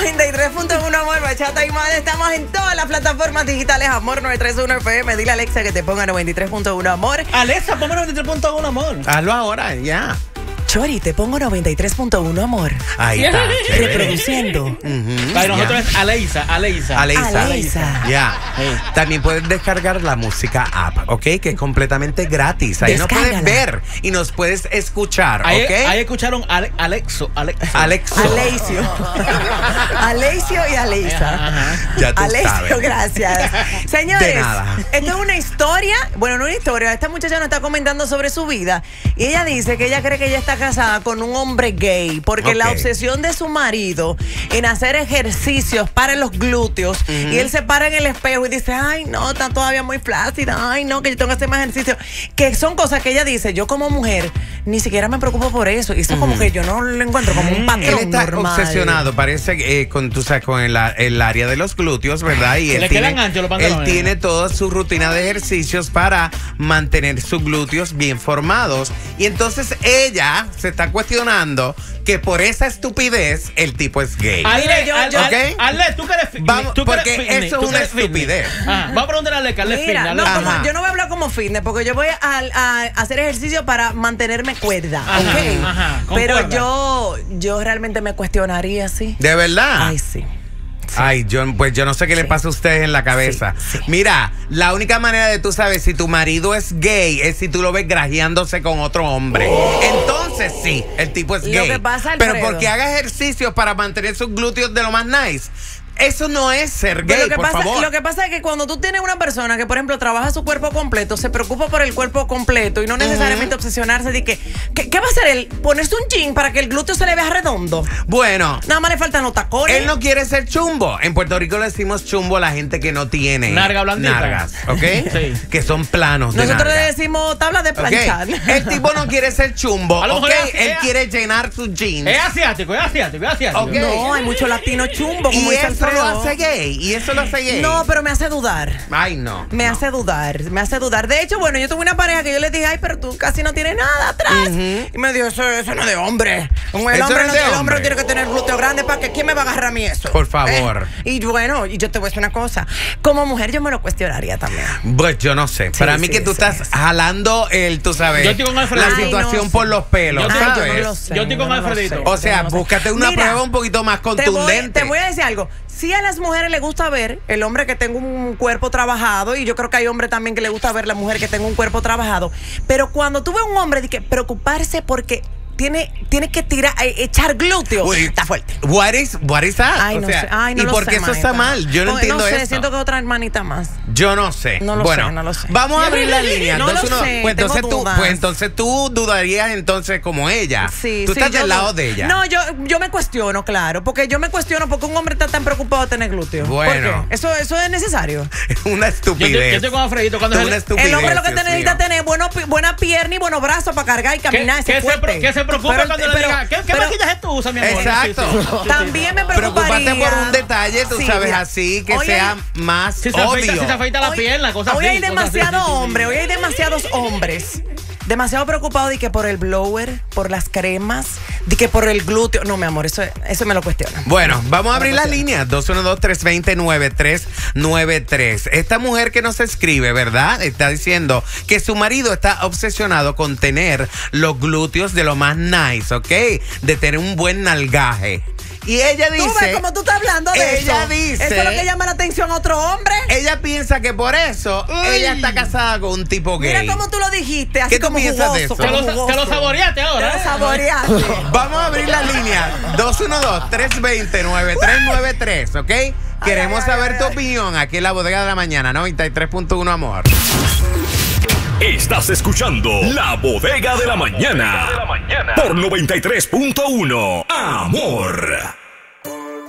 93.1 Amor, Bachata y más. Estamos en todas las plataformas digitales. Amor 931 FM. Dile a Alexa que te ponga 93.1 Amor. Alexa, ponme 93.1 Amor. Hazlo ahora, ya. Chori, te pongo 93.1 Amor. Ahí está. Reproduciendo. Para nosotros es Alexa. Ya. También puedes descargar la música app, ¿ok? Que es completamente gratis. Ahí nos puedes ver y nos puedes escuchar, ¿ok? Ahí escucharon Alexo. Aleisio y Aleisa. Ya tú Aleisio, sabes. gracias. Señores, De nada. esto es una historia. Bueno, no una historia. Esta muchacha nos está comentando sobre su vida. Y ella dice que ella cree que ella está casada con un hombre gay. Porque la obsesión de su marido en hacer ejercicios para los glúteos. Y él se para en el espejo y dice, ay, no, está todavía muy flácida. Ay, no, que yo tengo que hacer más ejercicio. Que son cosas que ella dice, yo como mujer ni siquiera me preocupo por eso. Y eso es como que yo no lo encuentro como un patrón Él está normal. obsesionado, parece, con el área de los glúteos, ¿verdad? Y le quedan anchos los pantalones. Él tiene toda su rutina de ejercicios para mantener sus glúteos bien formados. Y entonces ella se está cuestionando que por esa estupidez el tipo es gay. Ale, tú que eres Vamos, porque eso es una estupidez. Vamos a preguntarle a Ale, que Ale es Mira, fitness. no, como, yo no voy a hablar como fitness, porque yo voy a hacer ejercicio para mantenerme cuerda, ¿ok? Pero yo realmente me cuestionaría así. ¿De verdad? Ay, sí. Ay, yo no sé qué le pasa a ustedes en la cabeza. Sí. Mira, la única manera de tú saber si tu marido es gay es si tú lo ves grajeándose con otro hombre. Entonces sí, el tipo es gay. Lo que pasa, Alfredo, pero porque haga ejercicios para mantener sus glúteos de lo más nice. Eso no es ser gay, por favor. Lo que pasa es que cuando tú tienes una persona que, por ejemplo, trabaja su cuerpo completo, se preocupa por el cuerpo completo y no necesariamente obsesionarse de que ¿qué va a hacer él? ¿Ponerse un jean para que el glúteo se le vea redondo? Bueno, Nada más le faltan los tacones. él no quiere ser chumbo. En Puerto Rico le decimos chumbo a la gente que no tiene Narga blandita. nargas, ¿ok? Sí. Que son planos de Nosotros narga. le decimos tabla de planchar. Ok. El tipo no quiere ser chumbo, A lo ¿ok? mejor Él quiere llenar sus jeans. Es asiático. Ok. No, hay muchos latinos chumbos, como Y dice eso Alfredo. lo hace gay. Y eso lo hace gay. No, pero me hace dudar. Ay, no. Me hace dudar. De hecho, bueno, yo tuve una pareja que yo le dije, ay, pero tú casi no tienes nada atrás. Y me dijo, eso no es de hombre. El hombre tiene que tener glúteo grande para que ¿quién me va a agarrar a mí eso? Por favor. Y bueno, y yo te voy a decir una cosa. Como mujer yo me lo cuestionaría también. Pues yo no sé. Sí, Para mí sí, que tú sí, estás sí. jalando tú sabes, Yo estoy con Alfredo. la Ay, situación no por sé. los pelos, Yo ¿sabes? no lo sé, Yo estoy con no lo Alfredito. sé. O sea, Yo no lo sé. búscate una Mira, prueba un poquito más contundente. Te voy a decir algo. Sí, a las mujeres les gusta ver el hombre que tenga un cuerpo trabajado, y yo creo que hay hombres también que les gusta ver la mujer que tenga un cuerpo trabajado. Pero cuando tú ves un hombre de que preocuparse porque tiene que echar glúteo, Uy, está fuerte. What is that? Ay, no sé. Ay, no ¿y lo por sé, qué eso manita. está mal? Yo no entiendo No sé, eso. siento que otra hermanita más. Yo no sé. No lo bueno, sé, no lo sé. Vamos a abrir las líneas. No lo sé, Pues tengo dudas. entonces tú dudarías entonces como ella. Sí, tú estás yo del lado de ella. No, yo me cuestiono, claro. Porque yo me cuestiono porque un hombre está tan preocupado de tener glúteo. Bueno. ¿Por qué? Eso es necesario. Es una estupidez. Yo estoy con Alfredito. Cuando Es una estupidez. El hombre lo que Dios necesita mío. es tener buena pierna y buenos brazos para cargar y caminar. que se preocupe cuando le diga, ¿qué maquillaje tú usas, mi amor? Exacto. También me preocuparía. Preocúpate por un detalle, tú Sí, sabes, mira, así, que hoy sea hay- más Si se obvio. afeita la pierna, cosas así. Hoy hay cosas así. demasiados hombres, hoy hay demasiados hombres. Demasiado preocupados de que por el blower, por las cremas, de que por el glúteo. No, mi amor, eso me lo cuestiona. Bueno, vamos a abrir las líneas 212-320-9393. Esta mujer que nos escribe, ¿verdad? Está diciendo que su marido está obsesionado con tener los glúteos de lo más nice, ¿ok? De tener un buen nalgaje. Y ella dice... ¿Tú ves cómo tú estás hablando de eso? Ella dice... ¿Eso es lo que llama la atención a otro hombre? Ella piensa que por eso ella está casada con un tipo gay. Mira cómo tú lo dijiste, así ¿Qué tú como piensas de jugoso, eso? como jugoso. Te lo saboreaste ahora. Te lo saboreaste. Vamos a abrir la línea 212-320-9393, ¿ok? Queremos saber tu opinión aquí en la Bodega de la Mañana, 93.1 Amor. Estás escuchando La Bodega de la Mañana por 93.1 Amor.